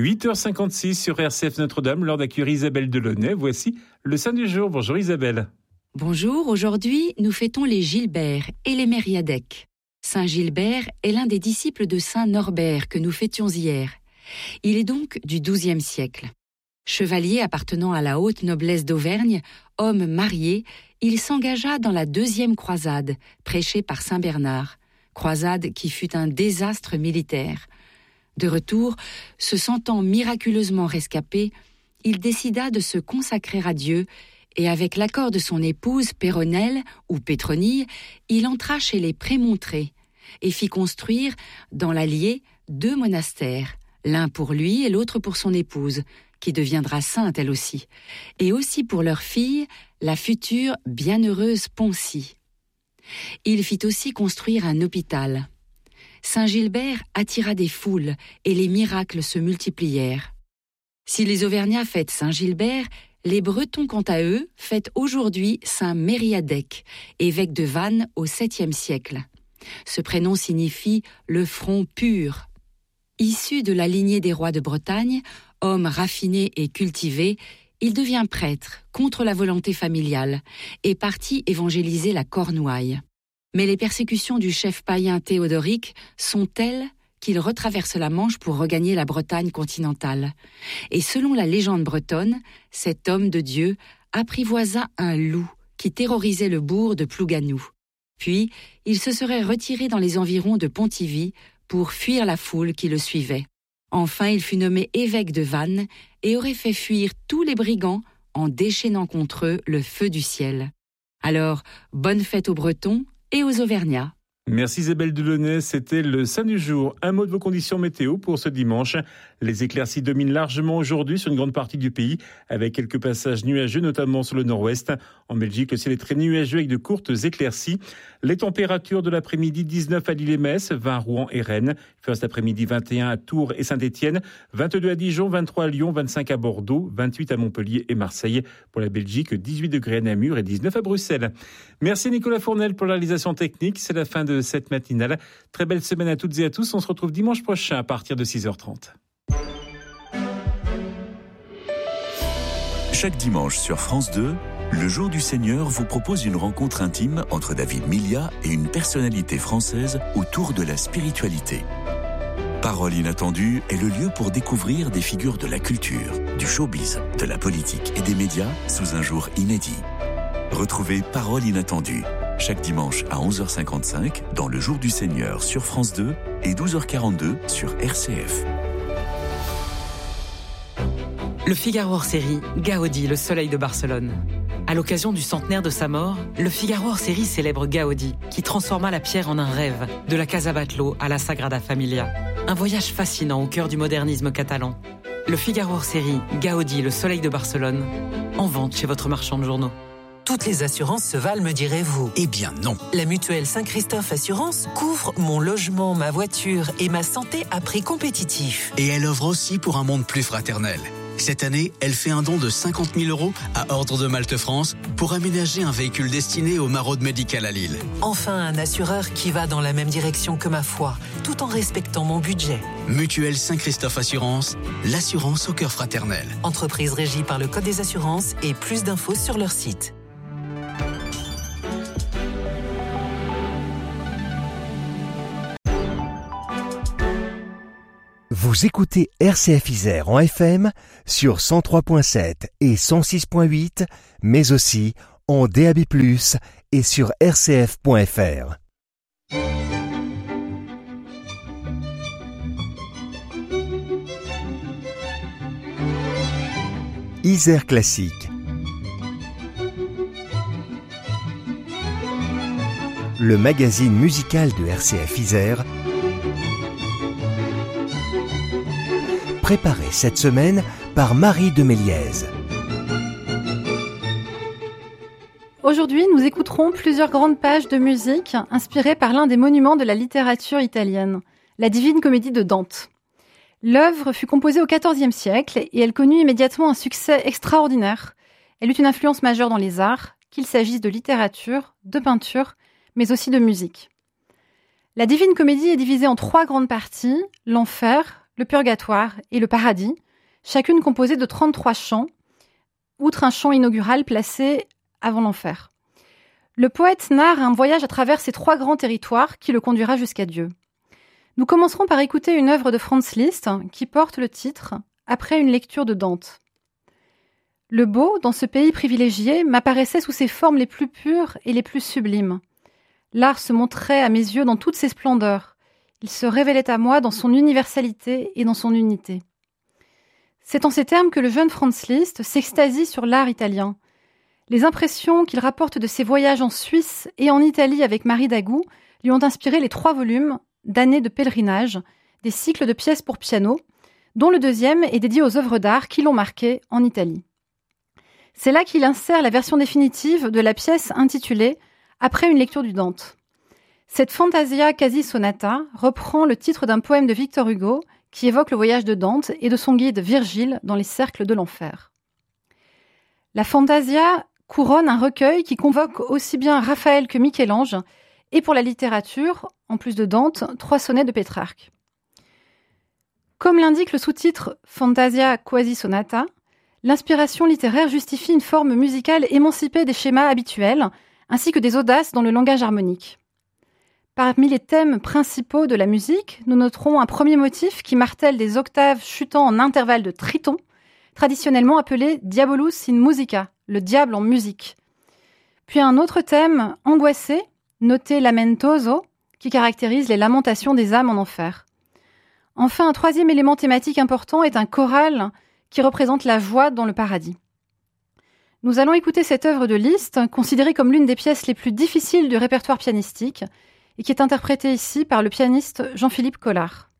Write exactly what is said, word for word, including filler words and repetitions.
huit heures cinquante-six sur R C F Notre-Dame, l'heure d'accueillir Isabelle Delaunay. Voici le saint du jour. Bonjour Isabelle. Bonjour, aujourd'hui nous fêtons les Gilbert et les Mériadec. Saint Gilbert est l'un des disciples de saint Norbert que nous fêtions hier. Il est donc du douzième siècle. Chevalier appartenant à la haute noblesse d'Auvergne, homme marié, il s'engagea dans la deuxième croisade, prêchée par saint Bernard, croisade qui fut un désastre militaire. De retour, se sentant miraculeusement rescapé, il décida de se consacrer à Dieu et avec l'accord de son épouse Péronelle ou Pétronille, il entra chez les Prémontrés et fit construire dans l'Allier deux monastères, l'un pour lui et l'autre pour son épouse, qui deviendra sainte elle aussi, et aussi pour leur fille, la future bienheureuse Poncie. Il fit aussi construire un hôpital. Saint Gilbert attira des foules et les miracles se multiplièrent. Si les Auvergnats fêtent Saint Gilbert, les Bretons, quant à eux, fêtent aujourd'hui Saint Mériadec, évêque de Vannes au septième siècle. Ce prénom signifie « le front pur ». Issu de la lignée des rois de Bretagne, homme raffiné et cultivé, il devient prêtre contre la volonté familiale et partit évangéliser la Cornouaille. Mais les persécutions du chef païen Théodoric sont telles qu'il retraverse la Manche pour regagner la Bretagne continentale. Et selon la légende bretonne, cet homme de Dieu apprivoisa un loup qui terrorisait le bourg de Plougasnou. Puis, il se serait retiré dans les environs de Pontivy pour fuir la foule qui le suivait. Enfin, il fut nommé évêque de Vannes et aurait fait fuir tous les brigands en déchaînant contre eux le feu du ciel. Alors, bonne fête aux Bretons et aux Auvergnats. Merci Isabelle Delaunay, c'était le saint du jour. Un mot de vos conditions météo pour ce dimanche. Les éclaircies dominent largement aujourd'hui sur une grande partie du pays, avec quelques passages nuageux, notamment sur le nord-ouest. En Belgique, le ciel est très nuageux avec de courtes éclaircies. Les températures de l'après-midi, dix-neuf à Lille et Metz, vingt à Rouen et Rennes. Il fait cet après-midi vingt et un à Tours et Saint-Étienne, vingt-deux à Dijon, vingt-trois à Lyon, vingt-cinq à Bordeaux, vingt-huit à Montpellier et Marseille. Pour la Belgique, dix-huit degrés à Namur et dix-neuf à Bruxelles. Merci Nicolas Fournel pour la réalisation technique. C'est la fin de cette matinale. Très belle semaine à toutes et à tous. On se retrouve dimanche prochain à partir de six heures trente. Chaque dimanche sur France deux, le Jour du Seigneur vous propose une rencontre intime entre David Milia et une personnalité française autour de la spiritualité. Parole inattendue est le lieu pour découvrir des figures de la culture, du showbiz, de la politique et des médias sous un jour inédit. Retrouvez Parole inattendue chaque dimanche à onze heures cinquante-cinq dans le Jour du Seigneur sur France deux et douze heures quarante-deux sur R C F. Le Figaro hors-série, Gaudi, le soleil de Barcelone. À l'occasion du centenaire de sa mort, le Figaro hors-série célèbre Gaudi, qui transforma la pierre en un rêve, de la Casa Batlló à la Sagrada Familia. Un voyage fascinant au cœur du modernisme catalan. Le Figaro hors-série, Gaudi, le soleil de Barcelone, en vente chez votre marchand de journaux. Toutes les assurances se valent, me direz-vous. Eh bien non. La mutuelle Saint-Christophe Assurance couvre mon logement, ma voiture et ma santé à prix compétitif. Et elle offre aussi pour un monde plus fraternel. Cette année, elle fait un don de cinquante mille euros à Ordre de Malte France pour aménager un véhicule destiné aux maraudes médicales à Lille. Enfin, un assureur qui va dans la même direction que ma foi, tout en respectant mon budget. Mutuelle Saint-Christophe Assurance, l'assurance au cœur fraternel. Entreprise régie par le Code des assurances et plus d'infos sur leur site. Vous écoutez R C F Isère en F M sur cent trois virgule sept et cent six virgule huit, mais aussi en D A B plus, et sur r c f point f r. Isère Classique. Le magazine musical de R C F Isère, préparé cette semaine par Marie de Méliès. Aujourd'hui, nous écouterons plusieurs grandes pages de musique inspirées par l'un des monuments de la littérature italienne, la Divine Comédie de Dante. L'œuvre fut composée au quatorzième siècle et elle connut immédiatement un succès extraordinaire. Elle eut une influence majeure dans les arts, qu'il s'agisse de littérature, de peinture, mais aussi de musique. La Divine Comédie est divisée en trois grandes parties, l'enfer, le Purgatoire et le Paradis, chacune composée de trente-trois chants, outre un chant inaugural placé avant l'enfer. Le poète narre un voyage à travers ces trois grands territoires qui le conduira jusqu'à Dieu. Nous commencerons par écouter une œuvre de Franz Liszt qui porte le titre « Après une lecture de Dante ». Le beau, dans ce pays privilégié, m'apparaissait sous ses formes les plus pures et les plus sublimes. L'art se montrait à mes yeux dans toutes ses splendeurs. Il se révélait à moi dans son universalité et dans son unité. C'est en ces termes que le jeune Franz Liszt s'extasie sur l'art italien. Les impressions qu'il rapporte de ses voyages en Suisse et en Italie avec Marie Dagout lui ont inspiré les trois volumes d'années de pèlerinage, des cycles de pièces pour piano, dont le deuxième est dédié aux œuvres d'art qui l'ont marqué en Italie. C'est là qu'il insère la version définitive de la pièce intitulée « Après une lecture du Dante ». Cette Fantasia quasi sonata reprend le titre d'un poème de Victor Hugo qui évoque le voyage de Dante et de son guide Virgile dans les cercles de l'enfer. La Fantasia couronne un recueil qui convoque aussi bien Raphaël que Michel-Ange, et pour la littérature, en plus de Dante, trois sonnets de Pétrarque. Comme l'indique le sous-titre Fantasia quasi sonata, l'inspiration littéraire justifie une forme musicale émancipée des schémas habituels, ainsi que des audaces dans le langage harmonique. Parmi les thèmes principaux de la musique, nous noterons un premier motif qui martèle des octaves chutant en intervalles de tritons, traditionnellement appelé Diabolus in musica, le diable en musique. Puis un autre thème angoissé, noté lamentoso, qui caractérise les lamentations des âmes en enfer. Enfin, un troisième élément thématique important est un choral qui représente la joie dans le paradis. Nous allons écouter cette œuvre de Liszt, considérée comme l'une des pièces les plus difficiles du répertoire pianistique, et qui est interprétée ici par le pianiste Jean-Philippe Collard.